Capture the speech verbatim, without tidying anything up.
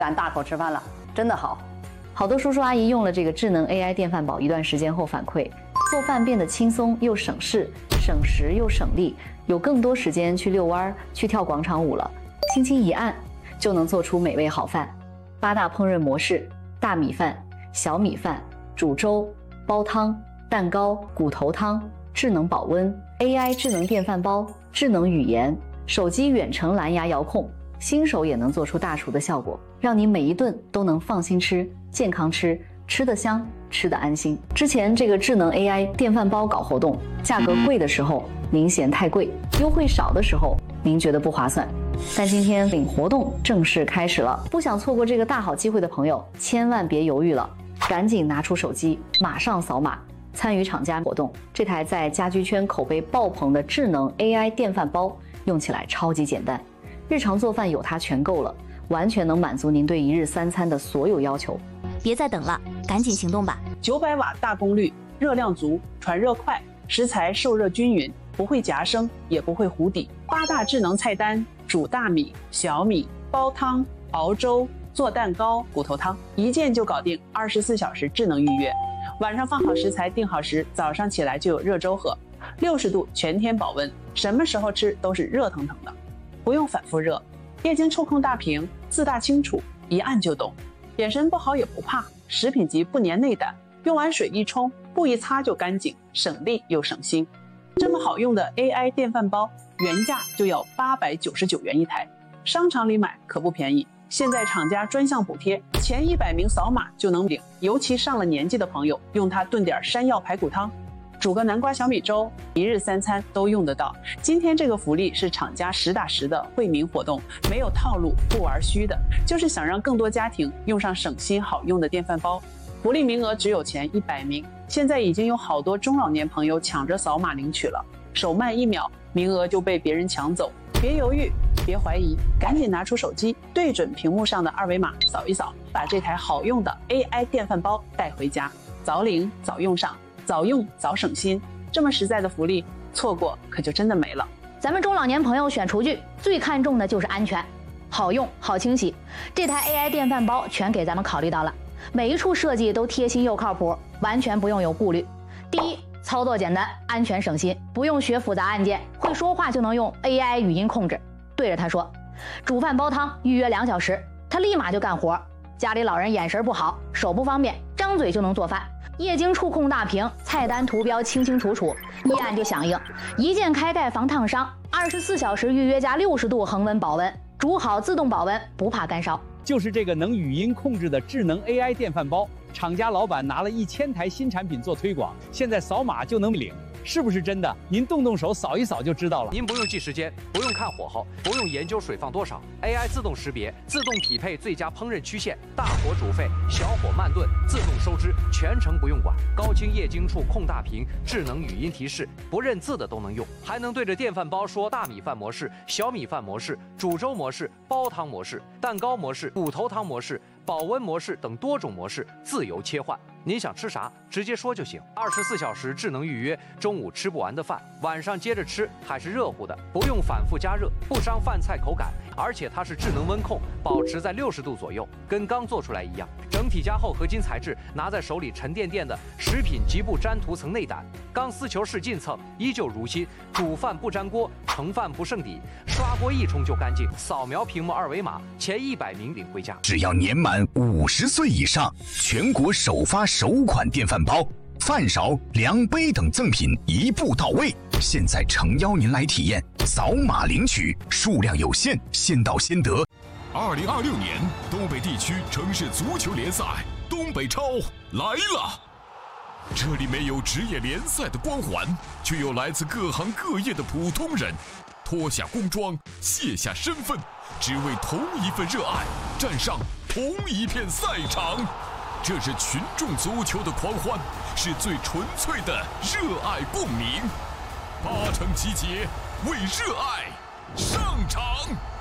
敢大口吃饭了，真的好。好多叔叔阿姨用了这个智能 A I 电饭煲一段时间后反馈，做饭变得轻松又省事，省时又省力，有更多时间去遛弯、去跳广场舞了。轻轻一按，就能做出美味好饭。八大烹饪模式：大米饭、小米饭、煮粥、煲汤、蛋糕、骨头汤、智能保温、A I 智能电饭煲、智能语言、手机远程蓝牙遥控，新手也能做出大厨的效果，让你每一顿都能放心吃、健康吃，吃得香，吃得安心。之前这个智能 A I 电饭煲搞活动，价格贵的时候您嫌太贵，优惠少的时候您觉得不划算。但今天领活动正式开始了，不想错过这个大好机会的朋友，千万别犹豫了，赶紧拿出手机，马上扫码参与厂家活动。这台在家居圈口碑爆棚的智能 A I 电饭煲，用起来超级简单，日常做饭有它全够了，完全能满足您对一日三餐的所有要求。 别再等了，赶紧行动吧！ 九百瓦大功率，热量足，传热快，食材受热均匀，不会夹生，也不会糊底。八大智能菜单：煮大米、小米、煲汤、熬粥、做蛋糕、骨头汤，一键就搞定，二十四小时智能预约。晚上放好食材，定好时，早上起来就有热粥喝，六十度全天保温，什么时候吃都是热腾腾的，不用反复热。液晶触控大屏，自大清楚，一按就懂。眼神不好也不怕，食品级不粘内胆，用完水一冲，布一擦就干净，省力又省心。这么好用的 A I 电饭煲，原价就要八百九十九元一台，商场里买可不便宜。现在厂家专项补贴，前一百名扫码就能领。尤其上了年纪的朋友，用它炖点山药排骨汤，煮个南瓜小米粥，一日三餐都用得到。今天这个福利是厂家实打实的惠民活动，没有套路，不玩虚的，就是想让更多家庭用上省心好用的电饭煲。福利名额只有前一百名，现在已经有好多中老年朋友抢着扫码领取了，手慢一秒，名额就被别人抢走。别犹豫，别怀疑，赶紧拿出手机，对准屏幕上的二维码扫一扫，把这台好用的 A I 电饭煲带回家，早领早用上，早用早省心。这么实在的福利，错过可就真的没了。 咱们中老年朋友选厨具最看重的就是安全，好用好清洗，这台 A I 电饭煲全给咱们考虑到了，每一处设计都贴心又靠谱，完全不用有顾虑。第一，操作简单，安全省心，不用学复杂按键，会说话就能用 A I 语音控制，对着它说煮饭煲汤，预约两小时，它立马就干活。家里老人眼神不好，手不方便，张嘴就能做饭。液晶触控大屏，菜单图标清清楚楚，一按就响应，一键开盖防烫伤，二十四小时预约加六十度恒温保温，煮好自动保温，不怕干烧。 就是这个能语音控制的智能 A I 电饭煲，厂家老板拿了一千台新产品做推广，现在扫码就能领，是不是真的？您动动手扫一扫就知道了。 您不用记时间，不用看火候，不用研究水放多少 ，A I 自动识别，自动匹配最佳烹饪曲线，大火煮沸，小火慢炖，自动收汁，全程不用管。高清液晶触控大屏，智能语音提示，不认字的都能用，还能对着电饭煲说大米饭模式、小米饭模式、煮粥模式、煲汤模式、蛋糕模式、骨头汤模式、保温模式等多种模式自由切换。您想吃啥，直接说就行。二十四小时智能预约，中午吃不完的饭，晚上接着吃，还是热乎的，不用反复加热，不伤饭菜口感。而且它是智能温控，保持在六十度左右，跟刚做出来一样。整体加厚合金材质，拿在手里沉甸甸的，食品极不沾涂层内胆，钢丝球式进蹭，依旧如新。煮饭不粘锅，盛饭不剩底，刷锅一冲就干净。扫描屏幕二维码，前一百名领回家。 只要年满五十岁以上，全国首发首款电饭煲，饭勺、量杯等赠品一步到位。现在诚邀您来体验，扫码领取，数量有限，先到先得。 二零二六年东北地区城市足球联赛东北超来了，这里没有职业联赛的光环，却有来自各行各业的普通人，脱下工装，卸下身份，只为同一份热爱，站上同一片赛场。这是群众足球的狂欢，是最纯粹的热爱共鸣。八成集结，为热爱上场。